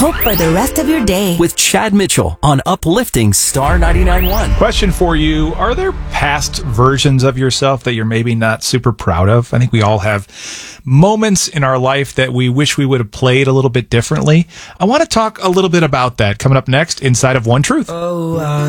hope for the rest of your day. With Chad Mitchell on Uplifting Star 99.1. Question for you. Are there past versions of yourself that you're maybe not super proud of? I think we all have moments in our life that we wish we would have played a little bit differently. I want to talk a little bit about that coming up next inside of One Truth.